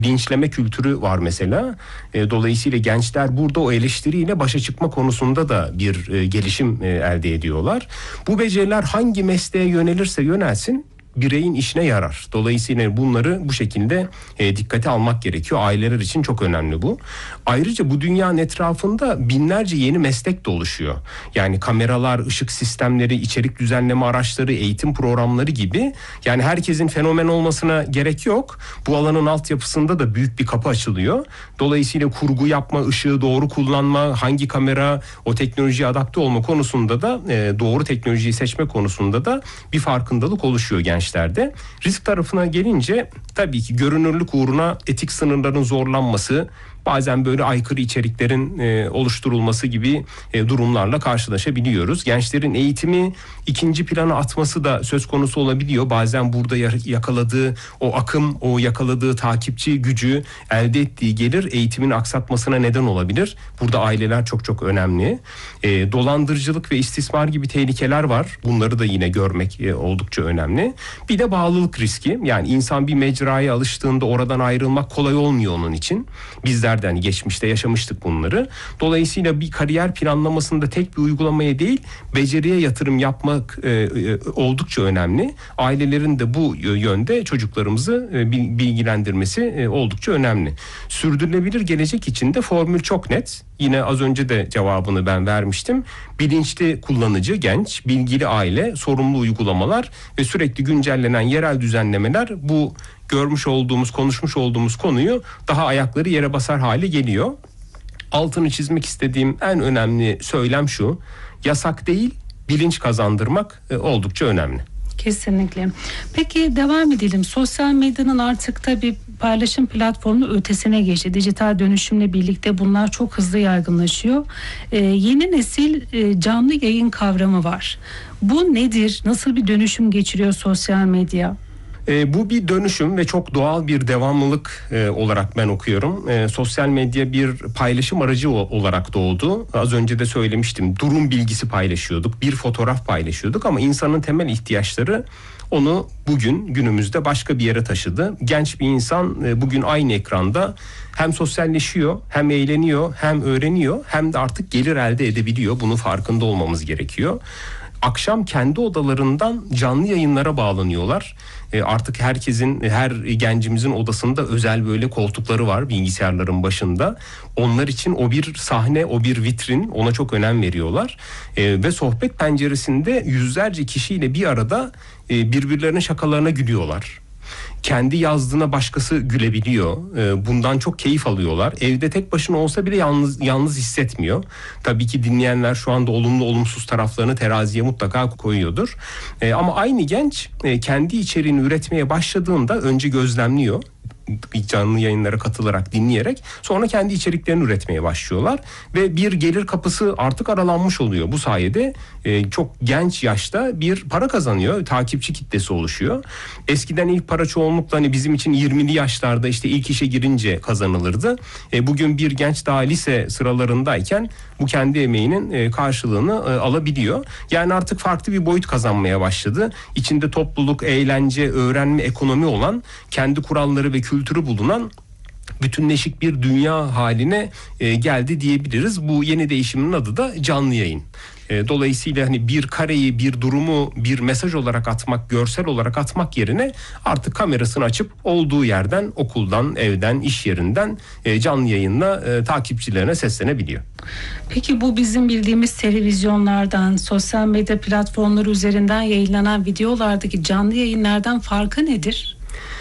linçleme kültürü var mesela. Dolayısıyla gençler burada o eleştiriyle başa çıkma konusunda da bir gelişim elde ediyorlar. Bu beceriler hangi mesleğe yönelirse yönelsin bireyin işine yarar. Dolayısıyla bunları bu şekilde dikkate almak gerekiyor. Aileler için çok önemli bu. Ayrıca bu dünyanın etrafında binlerce yeni meslek de oluşuyor. Yani kameralar, ışık sistemleri, içerik düzenleme araçları, eğitim programları gibi. Yani herkesin fenomen olmasına gerek yok. Bu alanın altyapısında da büyük bir kapı açılıyor. Dolayısıyla kurgu yapma, ışığı doğru kullanma, hangi kamera, o teknolojiye adapte olma konusunda da doğru teknolojiyi seçme konusunda da bir farkındalık oluşuyor gençlerde. Risk tarafına gelince tabii ki görünürlük uğruna etik sınırların zorlanması, bazen böyle aykırı içeriklerin oluşturulması gibi durumlarla karşılaşabiliyoruz. Gençlerin eğitimi ikinci plana atması da söz konusu olabiliyor. Bazen burada yakaladığı o akım, o yakaladığı takipçi gücü, elde ettiği gelir eğitimin aksatmasına neden olabilir. Burada aileler çok çok önemli. Dolandırıcılık ve istismar gibi tehlikeler var. Bunları da yine görmek oldukça önemli. Bir de bağlılık riski. Yani insan bir mecraya alıştığında oradan ayrılmak kolay olmuyor onun için. Bizler de geçmişte yaşamıştık bunları. Dolayısıyla bir kariyer planlamasında tek bir uygulamaya değil, beceriye yatırım yapmak oldukça önemli. Ailelerin de bu yönde çocuklarımızı bilgilendirmesi oldukça önemli. Sürdürülebilir gelecek için de formül çok net. Yine az önce de cevabını ben vermiştim. Bilinçli kullanıcı, genç, bilgili aile, sorumlu uygulamalar ve sürekli güncellenen yerel düzenlemeler bu görmüş olduğumuz, konuşmuş olduğumuz konuyu daha ayakları yere basar hale geliyor. Altını çizmek istediğim en önemli söylem şu: yasak değil, bilinç kazandırmak oldukça önemli. Kesinlikle. Peki devam edelim. Sosyal medyanın artık tabii paylaşım platformu ötesine geçti. Dijital dönüşümle birlikte bunlar çok hızlı yaygınlaşıyor. Yeni nesil canlı yayın kavramı var. Bu nedir? Nasıl bir dönüşüm geçiriyor sosyal medya? Bu bir dönüşüm ve çok doğal bir devamlılık olarak ben okuyorum. Sosyal medya bir paylaşım aracı olarak doğdu. Az önce de söylemiştim. Durum bilgisi paylaşıyorduk, bir fotoğraf paylaşıyorduk ama insanın temel ihtiyaçları onu bugün günümüzde başka bir yere taşıdı. Genç bir insan bugün aynı ekranda hem sosyalleşiyor, hem eğleniyor, hem öğreniyor, hem de artık gelir elde edebiliyor. Bunun farkında olmamız gerekiyor. Akşam kendi odalarından canlı yayınlara bağlanıyorlar. Artık her gencimizin odasında özel böyle koltukları var bilgisayarların başında. Onlar için o bir sahne, o bir vitrin, ona çok önem veriyorlar. Ve sohbet penceresinde yüzlerce kişiyle bir arada birbirlerinin şakalarına gülüyorlar. Kendi yazdığına başkası gülebiliyor. Bundan çok keyif alıyorlar. Evde tek başına olsa bile yalnız hissetmiyor. Tabii ki dinleyenler şu anda olumlu olumsuz taraflarını teraziye mutlaka koyuyordur. Ama aynı genç kendi içeriğini üretmeye başladığında önce gözlemliyor. Canlı yayınlara katılarak, dinleyerek sonra kendi içeriklerini üretmeye başlıyorlar ve bir gelir kapısı artık aralanmış oluyor. Bu sayede çok genç yaşta bir para kazanıyor, takipçi kitlesi oluşuyor. Eskiden ilk para çoğunlukla hani bizim için 20'li yaşlarda işte ilk işe girince kazanılırdı. Bugün bir genç daha lise sıralarındayken bu kendi emeğinin karşılığını alabiliyor. Yani artık farklı bir boyut kazanmaya başladı. İçinde topluluk, eğlence, öğrenme, ekonomi olan, kendi kuralları ve kültürü bulunan bütünleşik bir dünya haline geldi diyebiliriz. Bu yeni değişimin adı da canlı yayın. Dolayısıyla hani bir kareyi, bir durumu bir mesaj olarak atmak, görsel olarak atmak yerine artık kamerasını açıp olduğu yerden, okuldan, evden, iş yerinden canlı yayınla takipçilerine seslenebiliyor. Peki bu bizim bildiğimiz televizyonlardan, sosyal medya platformları üzerinden yayınlanan videolardaki canlı yayınlardan farkı nedir?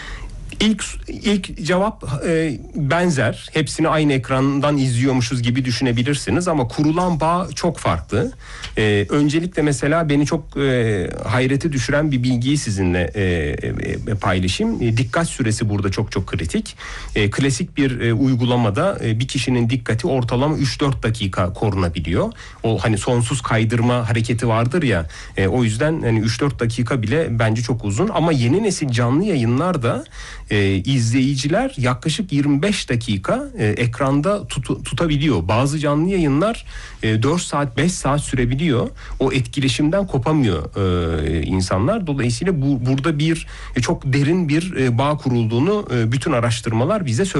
İlk cevap benzer. Hepsini aynı ekrandan izliyormuşuz gibi düşünebilirsiniz ama kurulan bağ çok farklı. Öncelikle mesela beni çok hayrete düşüren bir bilgiyi sizinle paylaşayım. Dikkat süresi burada çok çok kritik. Klasik bir uygulamada bir kişinin dikkati ortalama 3-4 dakika korunabiliyor. O hani sonsuz kaydırma hareketi vardır ya. O yüzden hani 3-4 dakika bile bence çok uzun ama yeni nesil canlı yayınlarda izleyiciler yaklaşık 25 dakika ekranda tutabiliyor. Bazı canlı yayınlar 4 saat 5 saat sürebiliyor. O etkileşimden kopamıyor insanlar. Dolayısıyla burada bir çok derin bir bağ kurulduğunu bütün araştırmalar bize söylüyor.